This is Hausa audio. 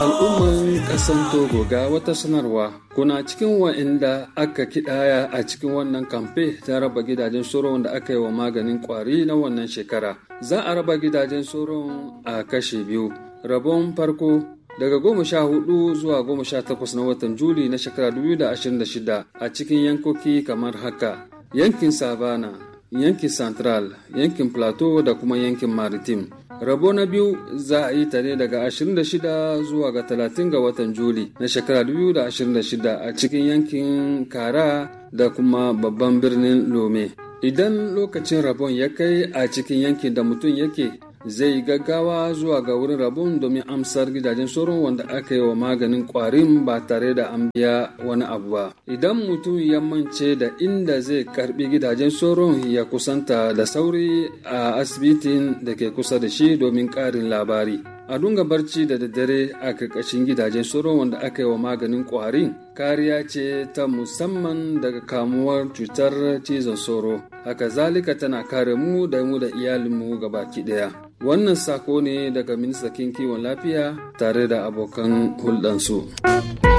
Al'umman ƙasan Togo ga wata sanarwa kuna cikin wa'inda aka kidaya a cikin wannan kamfe ta raba gidajen soron da aka yi wa maganin kwari na wannan shekara. Za a raba gidajen soron a kashe biyu. Rabon farko daga 14 zuwa 18 na watan Juli na shekara 2026 a cikin yankoki kamar haka: yankin Savana, yankin Central, yankin Plateau da kuma yankin Maritime. Rabo na biyu za a yi ta ne daga 26 zuwa ga 30 ga watan Juli na shekara 2026 a cikin yankin Kara da kuma babban birnin Lome. Idan lokacin rabon ya kai a cikin yankin da mutum yake, zai gaggawa zuwa ga wurin rabon domin amsar gidajen sauron wanda aka yi wa maganin kwarin ba tare da an biya wani abu ba. Idan mutum ya mance da inda zai karbi gidajen sauron, ya kusanta da sauri a asibitin da ke kusa da shi domin karin labari. A dunga barci da daddare a karkashin gidajen sauron wanda aka yi wa maganin kwarin kariya ce ta musamman daga kamuwar cutar cizon sauro. Haka zalika tana kare mu da iyalinmu gabaki daya. Wannan sako ne daga ministan kiwon lafiya tare da abokan hulɗansu.